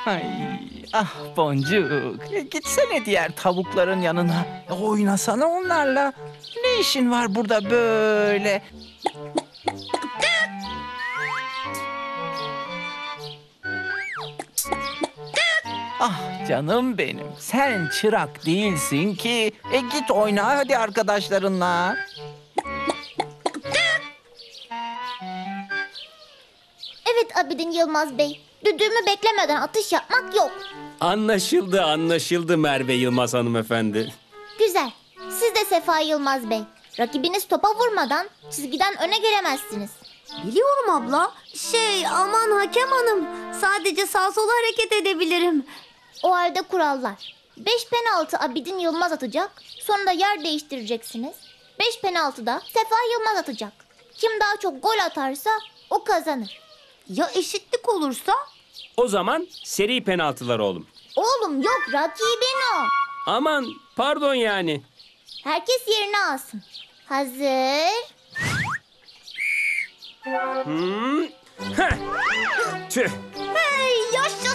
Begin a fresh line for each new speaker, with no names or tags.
Ay, ah Boncuk. Gitsene diğer tavukların yanına. Oynasana onlarla. Ne işin var burada böyle? Ah canım benim. Sen çırak değilsin ki. Git oyna hadi arkadaşlarınla.
Evet Abidin Yılmaz Bey. Düdüğümü beklemeden atış yapmak yok.
Anlaşıldı, anlaşıldı Merve Yılmaz hanımefendi.
Güzel. Siz de Sefa Yılmaz Bey. Rakibiniz topa vurmadan çizgiden öne gelemezsiniz.
Biliyorum abla. Aman hakem hanım. Sadece sağ sola hareket edebilirim.
O halde kurallar. 5 penaltı Abidin Yılmaz atacak. Sonra da yer değiştireceksiniz. 5 penaltı da Sefa Yılmaz atacak. Kim daha çok gol atarsa o kazanır.
Ya eşitlik olursa?
O zaman seri penaltılar oğlum.
Oğlum yok, rakibin o.
Aman pardon yani.
Herkes yerine alsın. Hazır.
Heh. Tüh.